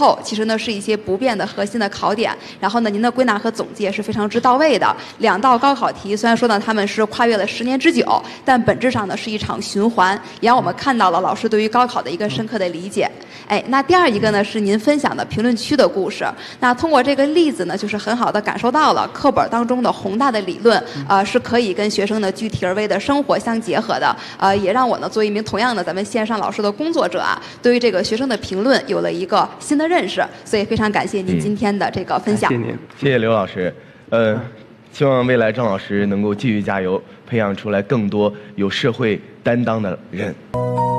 后，其实呢是一些不变的核心的考点。然后呢，您的归纳和总结是非常之到位的。2道高考题虽然说呢他们是跨越了10年之久，但本质上呢是一场循环，也让我们看到了老师对于高考的一个深刻的理解。那第二一个呢是您分享的评论区的故事。那通过这个例子呢，就是很好的感受到了课本当中的宏大的理论，是可以跟学生的具体而微的生活相结合的。也让我呢作为一名同样的咱们线上老师的工作者啊，对于这个学生的评论有了一个新的认识。所以非常感谢您今天的这个分享。 谢谢您， 谢谢刘老师。希望未来郑老师能够继续加油，培养出来更多有社会担当的人。